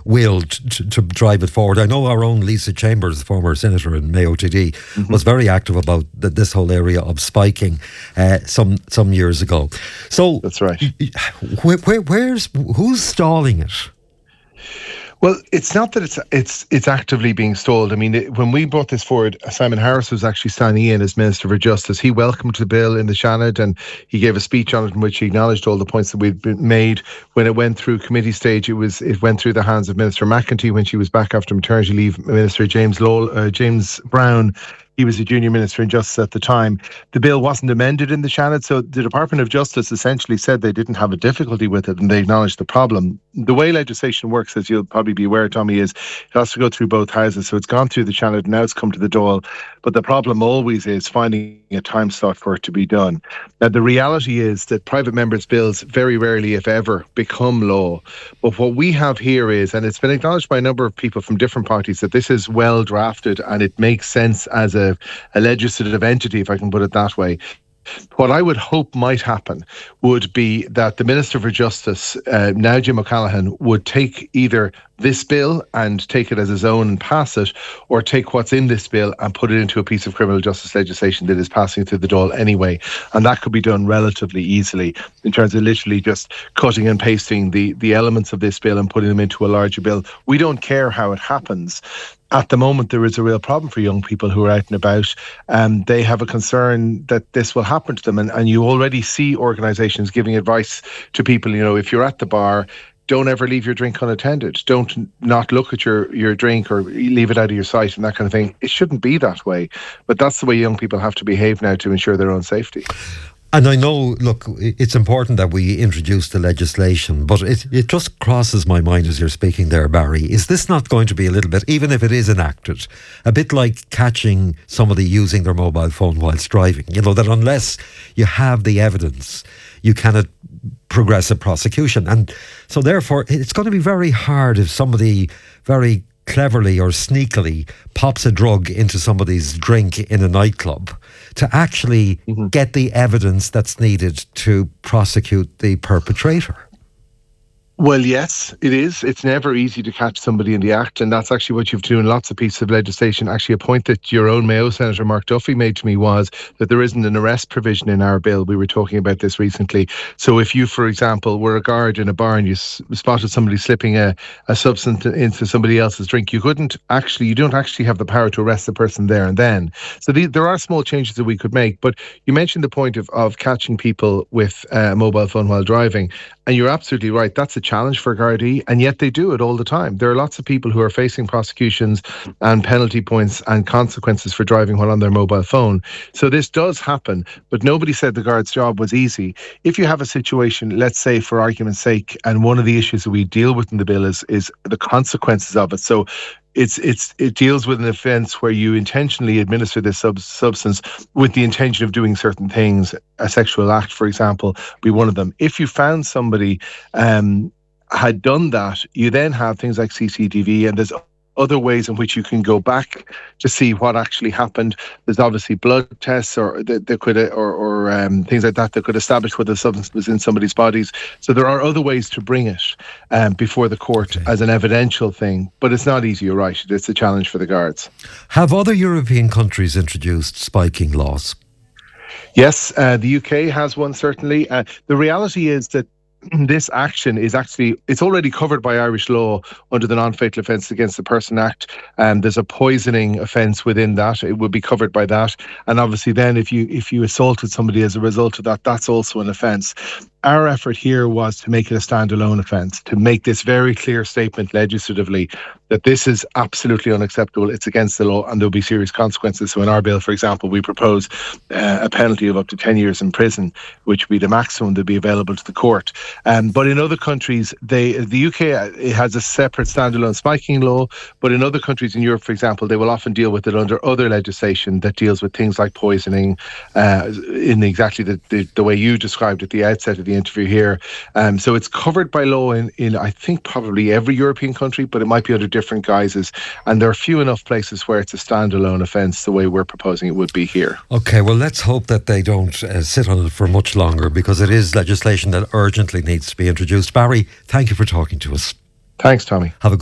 will to drive it forward. I know our own Lisa Chambers, the former senator in Mayo TD, was very active about this whole area of spiking some years ago. So that's right. Who's stalling it? Well, it's not that it's actively being stalled. I mean, when we brought this forward, Simon Harris was actually standing in as Minister for Justice. He welcomed the bill in the Seanad and he gave a speech on it in which he acknowledged all the points that we'd made. When it went through committee stage, it went through the hands of Minister McEntee when she was back after maternity leave. Minister James Brown, he was a junior minister in Justice at the time. The bill wasn't amended in the Seanad, so the Department of Justice essentially said they didn't have a difficulty with it and they acknowledged the problem. The way legislation works, as you'll probably be aware, Tommy, is it has to go through both houses. So it's gone through the Seanad, now it's come to the Dáil. But the problem always is finding a time slot for it to be done. Now, the reality is that private members' bills very rarely, if ever, become law. But what we have here is, and it's been acknowledged by a number of people from different parties, that this is well drafted and it makes sense as a legislative entity, if I can put it that way. What I would hope might happen would be that the Minister for Justice, now Jim O'Callaghan, would take either this bill and take it as his own and pass it, or take what's in this bill and put it into a piece of criminal justice legislation that is passing through the Dáil anyway. And that could be done relatively easily in terms of literally just cutting and pasting the elements of this bill and putting them into a larger bill. We don't care how it happens. At the moment, there is a real problem for young people who are out and about. They have a concern that this will happen to them. And you already see organisations giving advice to people, if you're at the bar, don't ever leave your drink unattended. Don't not look at your drink or leave it out of your sight and that kind of thing. It shouldn't be that way. But that's the way young people have to behave now to ensure their own safety. And I know, look, it's important that we introduce the legislation, but it just crosses my mind as you're speaking there, Barry. Is this not going to be a little bit, even if it is enacted, a bit like catching somebody using their mobile phone whilst driving? That unless you have the evidence, you cannot progress a prosecution. And so therefore, it's going to be very hard if somebody very cleverly or sneakily pops a drug into somebody's drink in a nightclub to actually get the evidence that's needed to prosecute the perpetrator. Well, yes, it is. It's never easy to catch somebody in the act, and that's actually what you've done in lots of pieces of legislation. Actually, a point that your own Mayo Senator Mark Duffy made to me was that there isn't an arrest provision in our bill. We were talking about this recently. So if you, for example, were a guard in a bar and you spotted somebody slipping a substance into somebody else's drink, you don't actually have the power to arrest the person there and then. So there are small changes that we could make. But you mentioned the point of catching people with a mobile phone while driving. And you're absolutely right. That's a challenge for Gardaí, and yet they do it all the time. There are lots of people who are facing prosecutions and penalty points and consequences for driving while on their mobile phone. So this does happen, but nobody said the Guards' job was easy. If you have a situation, let's say for argument's sake, and one of the issues that we deal with in the bill is the consequences of it. So it deals with an offence where you intentionally administer this substance with the intention of doing certain things. A sexual act, for example, be one of them. If you found somebody had done that, you then have things like CCTV, and there's other ways in which you can go back to see what actually happened. There's obviously blood tests or things like that could establish whether the substance was in somebody's bodies. So there are other ways to bring it before the court as an evidential thing, but it's not easy. You're right. It's a challenge for the Guards. Have other European countries introduced spiking laws? Yes, the UK has one, certainly. The reality is that this action is it's already covered by Irish law under the Non-Fatal Offence Against the Person Act. There's a poisoning offence within that. It would be covered by that. And obviously then if you assaulted somebody as a result of that, that's also an offence. Our effort here was to make it a standalone offence, to make this very clear statement legislatively that this is absolutely unacceptable, it's against the law, and there'll be serious consequences. So in our bill, for example, we propose a penalty of up to 10 years in prison, which would be the maximum that would be available to the court. But in other countries, the UK it has a separate standalone spiking law, but in other countries in Europe, for example, they will often deal with it under other legislation that deals with things like poisoning in exactly the way you described at the outset of the interview here. So it's covered by law in I think probably every European country, but it might be under different guises. And there are few enough places where it's a standalone offence the way we're proposing it would be here. Okay, well, let's hope that they don't sit on it for much longer, because it is legislation that urgently needs to be introduced. Barry, thank you for talking to us. Thanks, Tommy. Have a good